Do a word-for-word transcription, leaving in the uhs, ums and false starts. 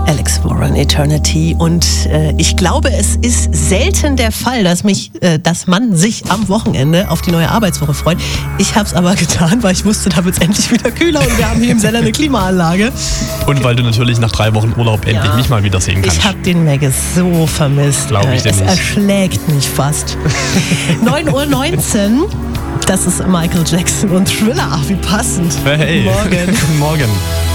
Alex Warren, Eternity. Und äh, ich glaube, es ist selten der Fall, dass mich, äh, dass man sich am Wochenende auf die neue Arbeitswoche freut. Ich habe es aber getan, weil ich wusste, da wird es endlich wieder kühler und wir haben hier im Sender eine Klimaanlage. Und weil du natürlich nach drei Wochen Urlaub endlich Ja. mich mal wiedersehen kannst. Ich habe den Maggis so vermisst. Glaube ich dir Es nicht. erschlägt mich fast. neun Uhr neunzehn. Das ist Michael Jackson und Thriller. Ach, wie passend. Hey. Guten Morgen. Guten Morgen.